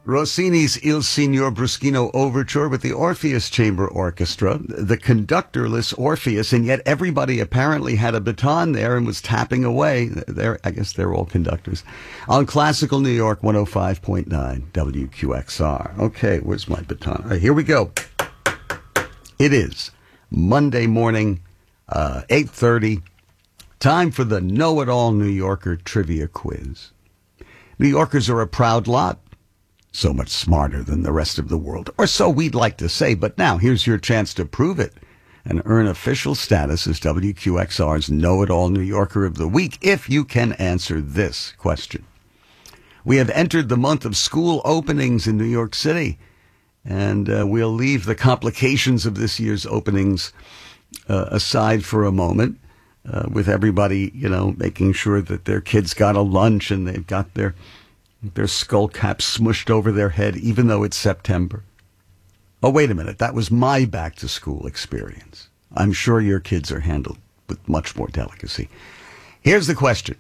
Rossini's Il Signor Bruschino Overture with the Orpheus Chamber Orchestra, the conductorless Orpheus, and yet everybody apparently had a baton there and was tapping away. I guess they're all conductors. On Classical New York 105.9 WQXR. Okay, where's my baton? All right, here we go. It is Monday morning, 8:30. Time for the Know-It-All New Yorker Trivia Quiz. New Yorkers are a proud lot. So much smarter than the rest of the world, or so we'd like to say. But now here's your chance to prove it and earn official status as WQXR's Know-It-All New Yorker of the Week if you can answer this question. We have entered the month of school openings in New York City, and we'll leave the complications of this year's openings aside for a moment, with everybody, making sure that their kids got a lunch and they've got their skull caps smushed over their head, even though it's September. Oh, wait a minute. That was my back-to-school experience. I'm sure your kids are handled with much more delicacy. Here's the question.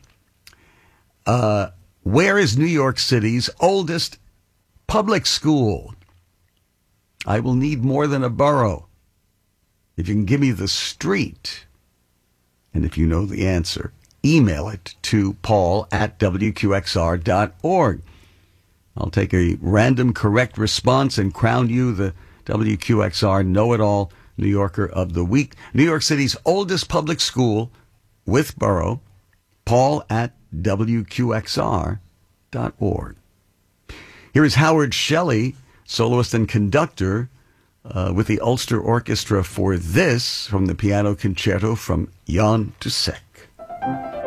Where is New York City's oldest public school? I will need more than a borough. If you can give me the street, and if you know the answer, email it to paul@wqxr.org. I'll take a random correct response and crown you the WQXR Know-It-All New Yorker of the Week. New York City's oldest public school with borough, paul@wqxr.org. Here is Howard Shelley, soloist and conductor, with the Ulster Orchestra for this, from the Piano Concerto from Jan Dussek.